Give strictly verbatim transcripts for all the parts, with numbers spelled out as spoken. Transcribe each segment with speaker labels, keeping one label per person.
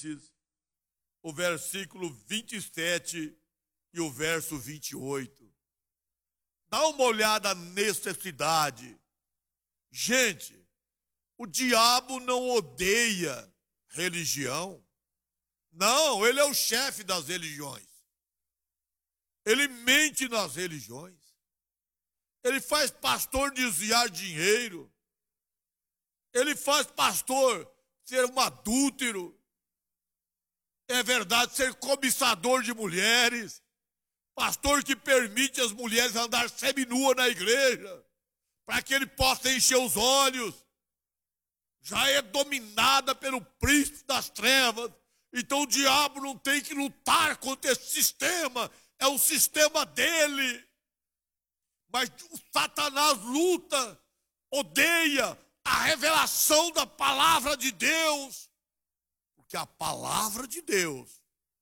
Speaker 1: Apocalipse, o versículo vinte e sete e o verso vinte e oito. Dá uma olhada na necessidade. Gente, o diabo não odeia religião. Não, ele é o chefe das religiões. Ele mente nas religiões. Ele faz pastor desviar dinheiro. Ele faz pastor ser um adúltero. É verdade, ser cobiçador de mulheres. Pastor que permite as mulheres andar seminua na igreja, para que ele possa encher os olhos. Já é dominada pelo príncipe das trevas. Então o diabo não tem que lutar contra esse sistema. É o sistema dele. Mas o Satanás luta, odeia a revelação da palavra de Deus. Porque a palavra de Deus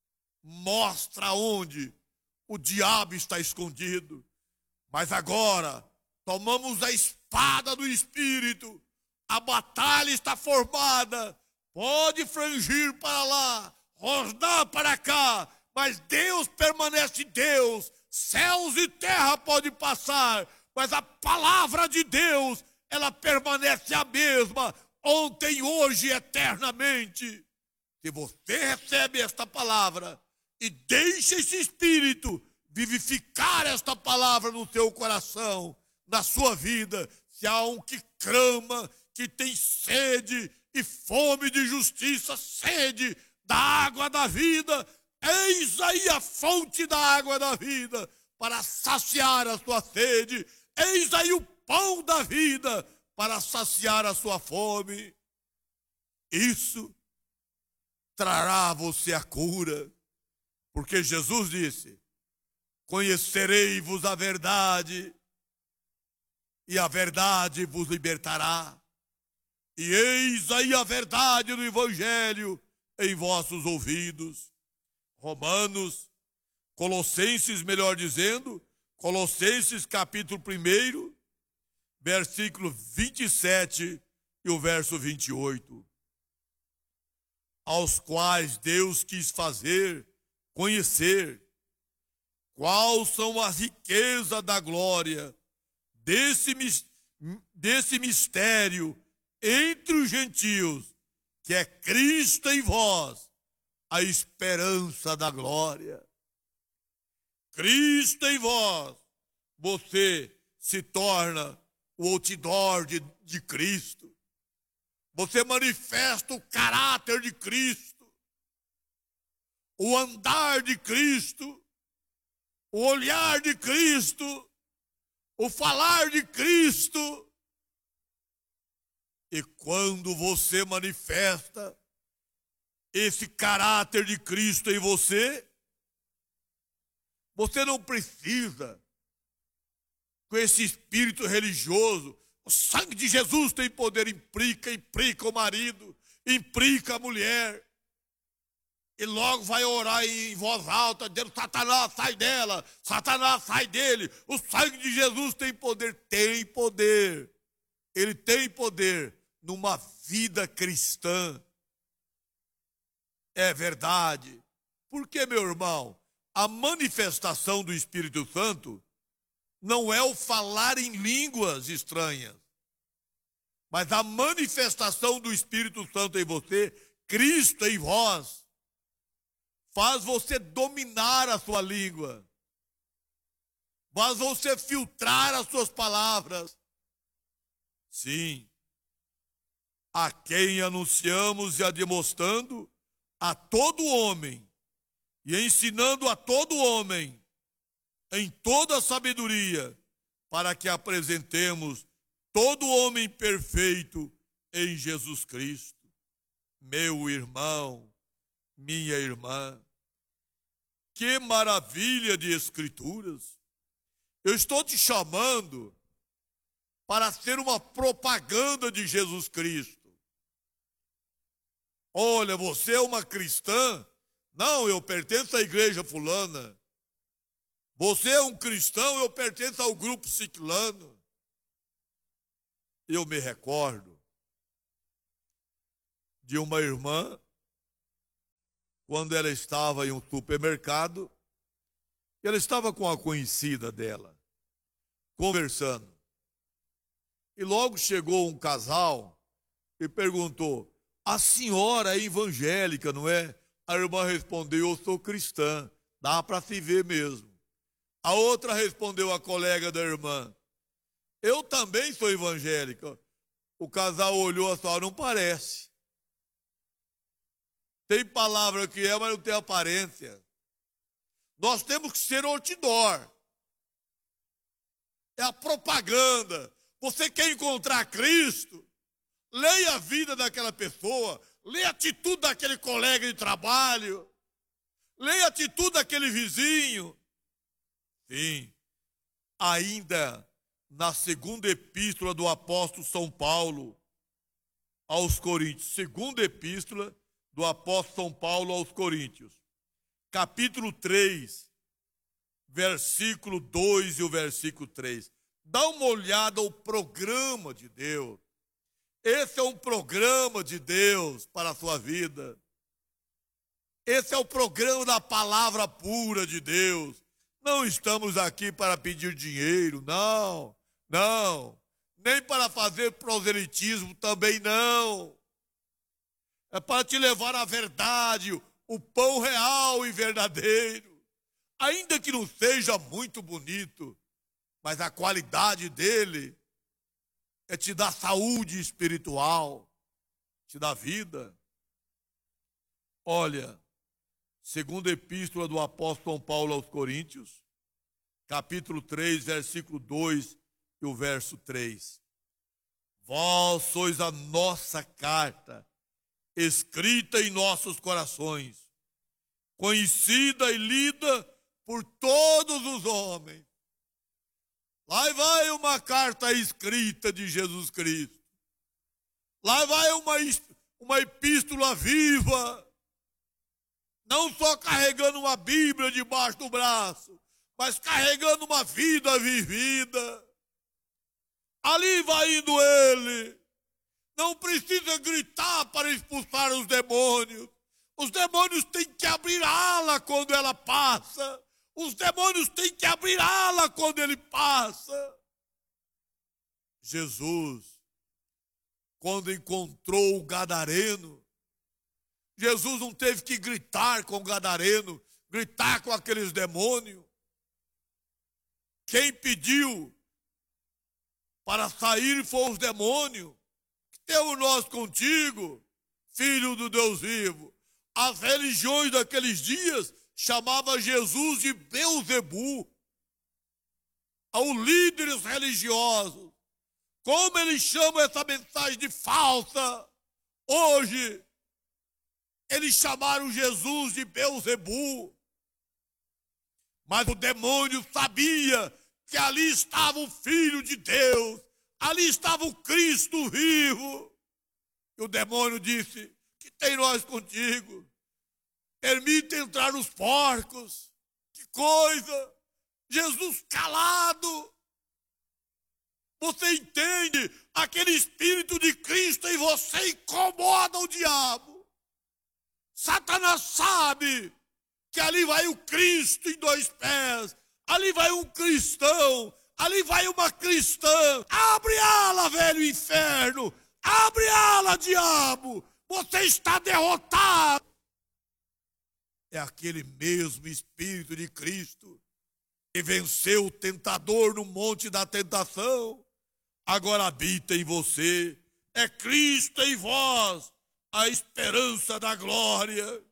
Speaker 1: mostra onde o diabo está escondido. Mas agora, tomamos a espada do Espírito. A batalha está formada. Pode frangir para lá, rosnar para cá. Mas Deus permanece Deus. Céus e terra podem passar. Mas a palavra de Deus, ela permanece a mesma. Ontem, hoje, eternamente. Se você recebe esta palavra e deixa esse Espírito vivificar esta palavra no seu coração, na sua vida, se há um que clama, que tem sede e fome de justiça, sede da água da vida, eis aí a fonte da água da vida para saciar a sua sede, eis aí o pão da vida para saciar a sua fome. Isso trará a você a cura, porque Jesus disse: conhecerei-vos a verdade, e a verdade vos libertará. E eis aí a verdade do Evangelho em vossos ouvidos. Romanos, Colossenses, melhor dizendo, Colossenses capítulo um, versículo vinte e sete e o verso vinte e oito. Aos quais Deus quis fazer conhecer quais são as riquezas da glória desse, desse mistério entre os gentios, que é Cristo em vós, a esperança da glória. Cristo em vós, você se torna o outdoor de, de Cristo. Você manifesta o caráter de Cristo, o andar de Cristo, o olhar de Cristo, o falar de Cristo. E quando você manifesta esse caráter de Cristo em você, você não precisa, com esse espírito religioso, o sangue de Jesus tem poder, implica, implica o marido, implica a mulher. E logo vai orar em voz alta, dizendo: Satanás, sai dela, Satanás, sai dele. O sangue de Jesus tem poder, tem poder. Ele tem poder numa vida cristã. É verdade. Porque, meu irmão, a manifestação do Espírito Santo não é o falar em línguas estranhas, mas a manifestação do Espírito Santo em você, Cristo em vós, faz você dominar a sua língua, faz você filtrar as suas palavras. Sim, a quem anunciamos e admoestando a todo homem, e ensinando a todo homem, em toda a sabedoria, para que apresentemos todo homem perfeito em Jesus Cristo. Meu irmão, minha irmã, que maravilha de escrituras. Eu estou te chamando para ser uma propaganda de Jesus Cristo. Olha, você é uma cristã? Não, eu pertenço à igreja fulana. Você é um cristão? Eu pertenço ao grupo ciclano. Eu me recordo de uma irmã quando ela estava em um supermercado. Ela estava com a conhecida dela, conversando. E logo chegou um casal e perguntou: a senhora é evangélica, não é? A irmã respondeu: eu sou cristã. Dá para se ver mesmo. A outra respondeu, a colega da irmã: eu também sou evangélica. O casal olhou a senhora: não parece. Tem palavra que é, mas não tem aparência. Nós temos que ser outdoor. É a propaganda. Você quer encontrar Cristo? Leia a vida daquela pessoa. Leia a atitude daquele colega de trabalho. Leia a atitude daquele vizinho. Sim. Ainda na segunda epístola do apóstolo São Paulo aos Coríntios. Segunda epístola do apóstolo São Paulo aos Coríntios. Capítulo três, versículo dois e o versículo três. Dá uma olhada ao programa de Deus. Esse é um programa de Deus para a sua vida. Esse é o programa da palavra pura de Deus. Não estamos aqui para pedir dinheiro, não, não. Nem para fazer proselitismo também não. É para te levar à verdade, o pão real e verdadeiro. Ainda que não seja muito bonito, mas a qualidade dele é te dar saúde espiritual, te dar vida. Olha, segunda epístola do apóstolo São Paulo aos Coríntios, capítulo três, versículo dois e o verso três. Vós sois a nossa carta, escrita em nossos corações, conhecida e lida por todos os homens. Lá vai uma carta escrita de Jesus Cristo. Lá vai uma, uma epístola viva. Não só carregando uma Bíblia debaixo do braço, mas carregando uma vida vivida. Ali vai indo ele. Não precisa gritar para expulsar os demônios. Os demônios têm que abrir ala quando ela passa. Os demônios têm que abrir ala quando ele passa. Jesus, quando encontrou o gadareno, Jesus não teve que gritar com o gadareno, gritar com aqueles demônios. Quem pediu para sair foi os demônios. Que temos nós contigo, filho do Deus vivo. As religiões daqueles dias chamavam Jesus de Beuzebu. Aos líderes religiosos. Como eles chamam essa mensagem de falsa? Hoje, eles chamaram Jesus de Beuzebu. Mas o demônio sabia que ali estava o Filho de Deus. Ali estava o Cristo vivo. E o demônio disse: que tem nós contigo? Permite entrar os porcos. Que coisa! Jesus calado. Você entende? Aquele Espírito de Cristo em você incomoda o diabo. Satanás sabe que ali vai o Cristo em dois pés. Ali vai um cristão. Ali vai uma cristã. Abre ala, velho inferno. Abre ala, diabo. Você está derrotado. É aquele mesmo Espírito de Cristo que venceu o tentador no monte da tentação. Agora habita em você. É Cristo em vós, a esperança da glória.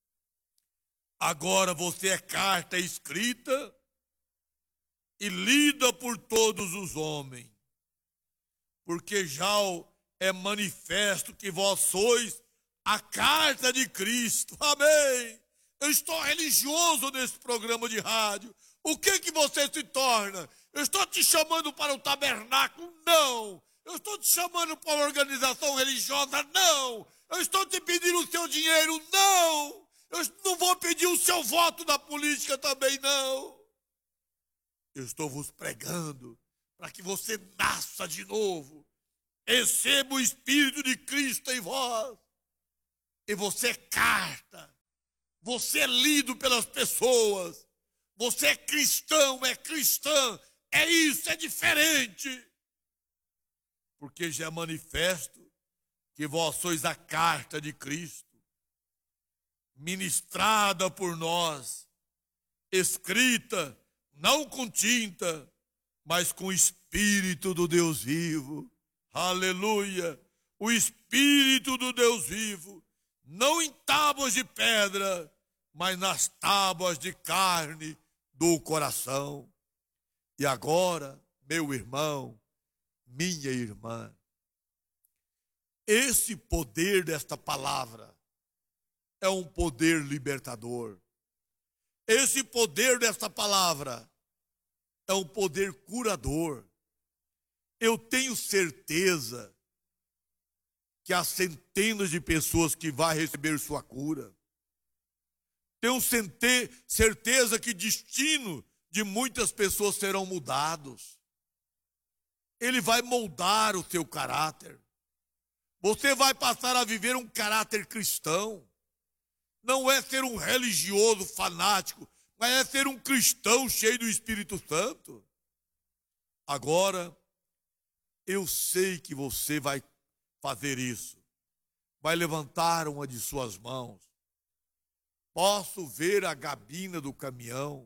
Speaker 1: Agora você é carta escrita e lida por todos os homens. Porque já é manifesto que vós sois a carta de Cristo. Amém. Eu estou religioso nesse programa de rádio. O que que você se torna? Eu estou te chamando para o tabernáculo? Não. Eu estou te chamando para uma organização religiosa? Não. Eu estou te pedindo o seu dinheiro? Não. Eu não vou pedir o seu voto na política também, não. Eu estou vos pregando para que você nasça de novo. Receba o Espírito de Cristo em vós. E você é carta. você é lido pelas pessoas, você é cristão, é cristã, é isso, é diferente. Porque já é manifesto que vós sois a carta de Cristo, ministrada por nós, escrita, não com tinta, mas com o Espírito do Deus vivo. Aleluia! O Espírito do Deus vivo, não em tábuas de pedra, mas nas tábuas de carne do coração. E agora, meu irmão, minha irmã, esse poder desta palavra é um poder libertador. Esse poder desta palavra é um poder curador. Eu tenho certeza que há centenas de pessoas que vão receber sua cura. Tenho certeza que destino de muitas pessoas serão mudados. Ele vai moldar o seu caráter. Você vai passar a viver um caráter cristão. Não é ser um religioso fanático, mas é ser um cristão cheio do Espírito Santo. Agora, eu sei que você vai fazer isso. Vai levantar uma de suas mãos. Posso ver a gabina do caminhão,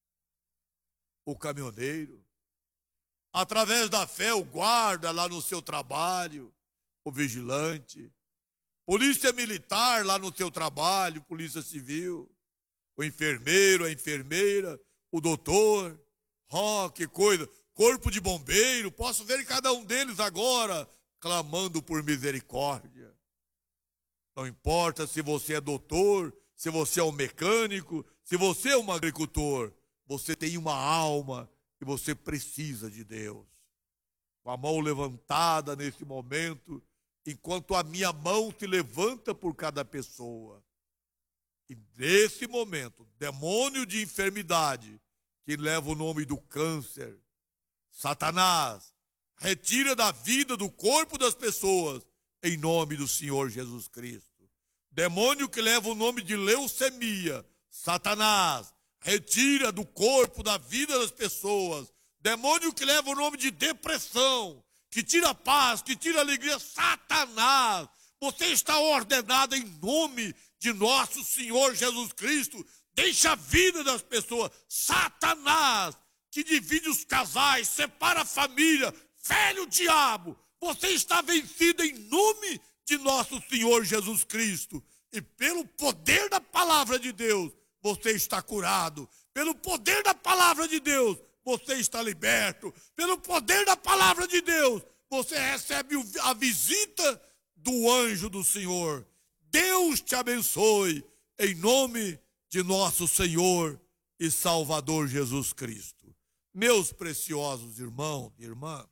Speaker 1: o caminhoneiro. Através da fé, o guarda lá no seu trabalho, o vigilante. Polícia militar lá no seu trabalho, polícia civil. O enfermeiro, a enfermeira, o doutor. Oh, que coisa. Corpo de bombeiro, posso ver cada um deles agora, clamando por misericórdia. Não importa se você é doutor, se você é um mecânico, se você é um agricultor, você tem uma alma e você precisa de Deus. Com a mão levantada nesse momento, enquanto a minha mão se levanta por cada pessoa. E nesse momento, demônio de enfermidade, que leva o nome do câncer, Satanás, retira da vida, do corpo das pessoas, em nome do Senhor Jesus Cristo. Demônio que leva o nome de leucemia, Satanás, retira do corpo, da vida das pessoas. Demônio que leva o nome de depressão, que tira a paz, que tira a alegria, Satanás, você está ordenado em nome de nosso Senhor Jesus Cristo. Deixa a vida das pessoas. Satanás, que divide os casais, separa a família, velho diabo, você está vencido em nome de nosso Senhor Jesus Cristo. E pelo poder da palavra de Deus, você está curado. Pelo poder da palavra de Deus, você está liberto. Pelo poder da palavra de Deus, você recebe a visita do anjo do Senhor. Deus te abençoe, em nome de nosso Senhor e Salvador Jesus Cristo. Meus preciosos irmãos e irmãs,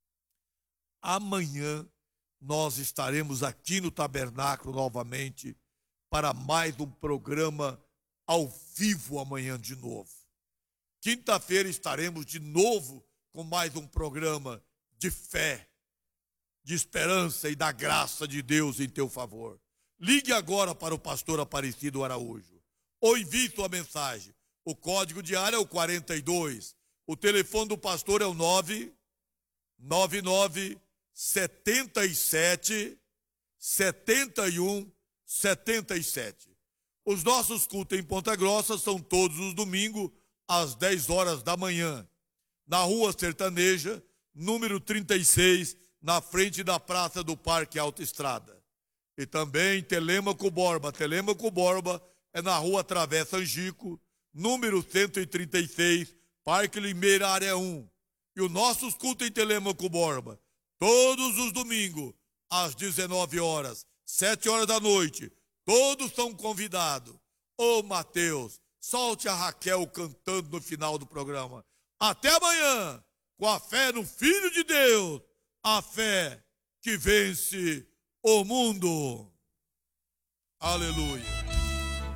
Speaker 1: amanhã nós estaremos aqui no tabernáculo novamente para mais um programa ao vivo amanhã de novo. Quinta-feira estaremos de novo com mais um programa de fé, de esperança e da graça de Deus em teu favor. Ligue agora para o pastor Aparecido Araújo ou envie sua mensagem. O código de área é o quarenta e dois. O telefone do pastor é o nove nove nove setenta e sete setenta e um setenta e sete. Os nossos cultos em Ponta Grossa são todos os domingos às dez horas da manhã, na Rua Sertaneja, número trinta e seis, na frente da Praça do Parque Autoestrada. E também Telêmaco Borba. Telêmaco Borba é na Rua Travessa Angico, número cento e trinta e seis, Parque Limeira, área um. E os nossos cultos em Telêmaco Borba, todos os domingos, às dezenove horas, sete horas da noite, todos são convidados. Ô Mateus, solte a Raquel cantando no final do programa. Até amanhã, com a fé no Filho de Deus, a fé que vence o mundo. Aleluia.